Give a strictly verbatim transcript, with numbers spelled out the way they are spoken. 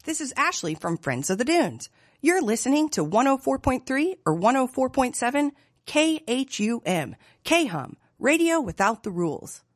This is Ashley from Friends of the Dunes. You're listening to one oh four point three or one oh four point seven K H U M, K-Hum, radio without the rules.